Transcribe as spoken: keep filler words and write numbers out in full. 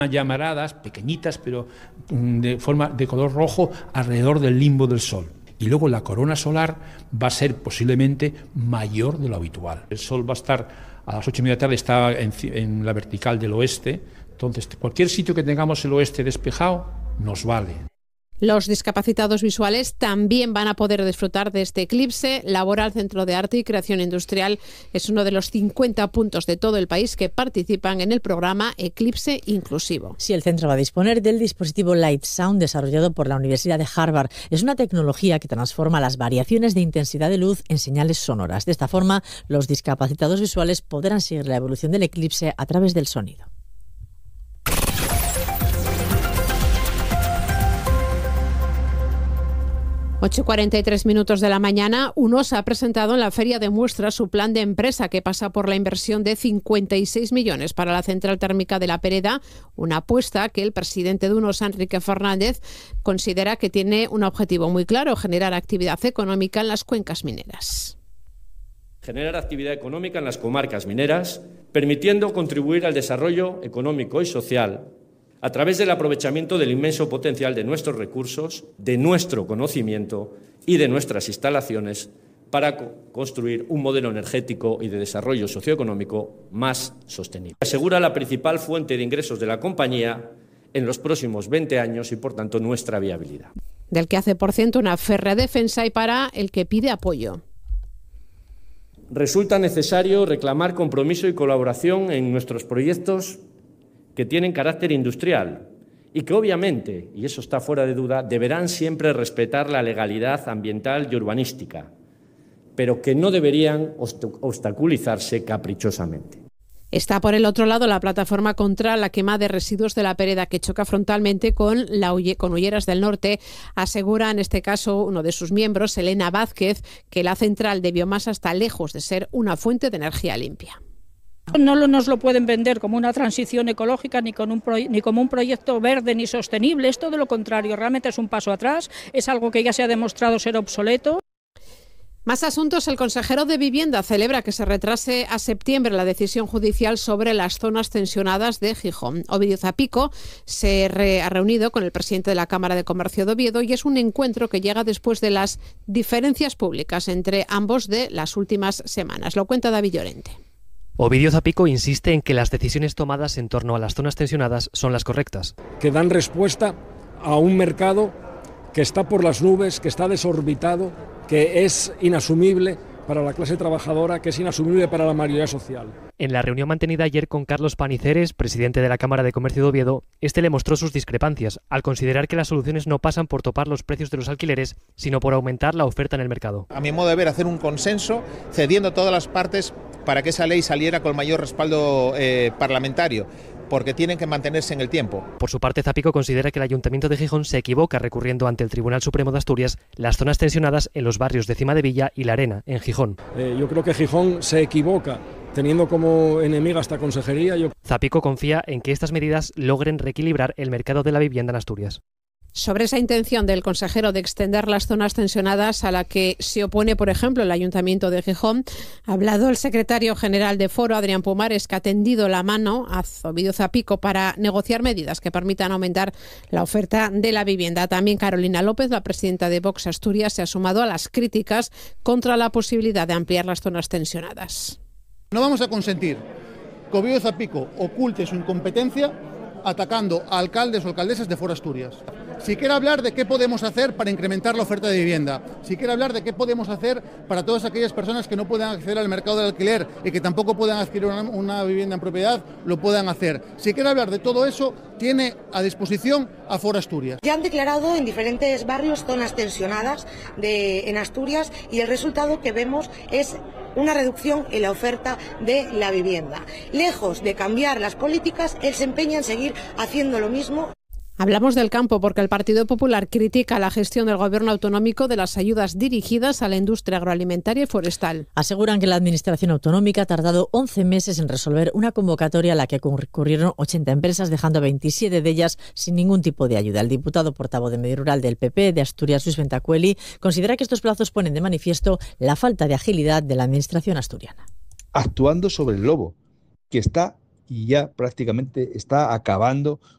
Llamaradas pequeñitas, pero de forma de color rojo alrededor del limbo del Sol. Y luego la corona solar va a ser posiblemente mayor de lo habitual. El Sol va a estar a las ocho y media de la tarde, está en, en la vertical del oeste. Entonces, cualquier sitio que tengamos el oeste despejado nos vale. Los discapacitados visuales también van a poder disfrutar de este eclipse. Laboral Centro de Arte y Creación Industrial es uno de los cincuenta puntos de todo el país que participan en el programa Eclipse Inclusivo. Sí, el centro va a disponer del dispositivo Light Sound desarrollado por la Universidad de Harvard. Es una tecnología que transforma las variaciones de intensidad de luz en señales sonoras. De esta forma, los discapacitados visuales podrán seguir la evolución del eclipse a través del sonido. ocho y cuarenta y tres minutos de la mañana, UNOS ha presentado en la Feria de Muestras su plan de empresa que pasa por la inversión de cincuenta y seis millones para la central térmica de La Pereda, una apuesta que el presidente de UNOS, Enrique Fernández, considera que tiene un objetivo muy claro: generar actividad económica en las cuencas mineras. Generar actividad económica en las comarcas mineras, permitiendo contribuir al desarrollo económico y social a través del aprovechamiento del inmenso potencial de nuestros recursos, de nuestro conocimiento y de nuestras instalaciones para co- construir un modelo energético y de desarrollo socioeconómico más sostenible. Asegura la principal fuente de ingresos de la compañía en los próximos veinte años y, por tanto, nuestra viabilidad. Del que hace, por ciento, una férrea defensa y para el que pide apoyo. Resulta necesario reclamar compromiso y colaboración en nuestros proyectos que tienen carácter industrial y que obviamente, y eso está fuera de duda, deberán siempre respetar la legalidad ambiental y urbanística, pero que no deberían obstaculizarse caprichosamente. Está por el otro lado la plataforma contra la quema de residuos de La Pereda, que choca frontalmente con, la, con Ulleras del Norte. Asegura en este caso uno de sus miembros, Elena Vázquez, que la central de biomasa está lejos de ser una fuente de energía limpia. No nos lo pueden vender como una transición ecológica, ni, con un pro, ni como un proyecto verde ni sostenible. Es todo lo contrario, realmente es un paso atrás, es algo que ya se ha demostrado ser obsoleto. Más asuntos. El consejero de Vivienda celebra que se retrase a septiembre la decisión judicial sobre las zonas tensionadas de Gijón. Ovidio Zapico se re, ha reunido con el presidente de la Cámara de Comercio de Oviedo y es un encuentro que llega después de las diferencias públicas entre ambos de las últimas semanas. Lo cuenta David Llorente. Ovidio Zapico insiste en que las decisiones tomadas en torno a las zonas tensionadas son las correctas. Que dan respuesta a un mercado que está por las nubes, que está desorbitado, que es inasumible para la clase trabajadora, que es inasumible para la mayoría social. En la reunión mantenida ayer con Carlos Paniceres, presidente de la Cámara de Comercio de Oviedo, este le mostró sus discrepancias, al considerar que las soluciones no pasan por topar los precios de los alquileres, sino por aumentar la oferta en el mercado. A mi modo de ver, hacer un consenso, cediendo a todas las partes para que esa ley saliera con mayor respaldo eh, parlamentario, porque tienen que mantenerse en el tiempo. Por su parte, Zapico considera que el Ayuntamiento de Gijón se equivoca recurriendo ante el Tribunal Supremo de Asturias las zonas tensionadas en los barrios de Cima de Villa y La Arena, en Gijón. Eh, yo creo que Gijón se equivoca teniendo como enemiga esta consejería. Yo... Zapico confía en que estas medidas logren reequilibrar el mercado de la vivienda en Asturias. Sobre esa intención del consejero de extender las zonas tensionadas a la que se opone, por ejemplo, el Ayuntamiento de Gijón, ha hablado el secretario general de Foro, Adrián Pumares, que ha tendido la mano a Ovidio Zapico para negociar medidas que permitan aumentar la oferta de la vivienda. También Carolina López, la presidenta de Vox Asturias, se ha sumado a las críticas contra la posibilidad de ampliar las zonas tensionadas. No vamos a consentir que Ovidio Zapico oculte su incompetencia atacando a alcaldes o alcaldesas de Foro Asturias. Si quiere hablar de qué podemos hacer para incrementar la oferta de vivienda, si quiere hablar de qué podemos hacer para todas aquellas personas que no puedan acceder al mercado del alquiler y que tampoco puedan adquirir una, una vivienda en propiedad, lo puedan hacer. Si quiere hablar de todo eso, tiene a disposición a Foro Asturias. Ya han declarado en diferentes barrios zonas tensionadas de, en Asturias y el resultado que vemos es una reducción en la oferta de la vivienda. Lejos de cambiar las políticas, él se empeña en seguir haciendo lo mismo. Hablamos del campo porque el Partido Popular critica la gestión del Gobierno autonómico de las ayudas dirigidas a la industria agroalimentaria y forestal. Aseguran que la Administración autonómica ha tardado once meses en resolver una convocatoria a la que concurrieron ochenta empresas, dejando a veintisiete de ellas sin ningún tipo de ayuda. El diputado portavoz de Medio Rural del P P de Asturias, Luis Ventacueli, considera que estos plazos ponen de manifiesto la falta de agilidad de la Administración asturiana. Actuando sobre el lobo, que está y ya prácticamente está acabando